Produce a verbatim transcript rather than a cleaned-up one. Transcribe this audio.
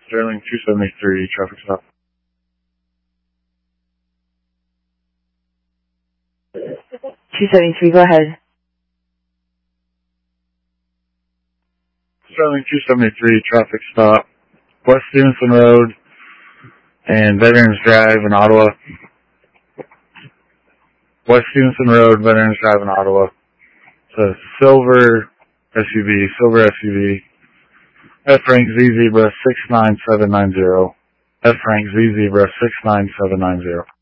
Sterling two seventy-three, traffic stop. two seventy-three, go ahead. Sterling two seventy-three, traffic stop. West Stevenson Road and Veterans Drive in Ottawa. West Stevenson Road, Veterans Drive in Ottawa. It's a silver S U V, silver S U V. F Frank Z Zebra six nine seven nine zero. F Frank Z Zebra six nine seven nine zero.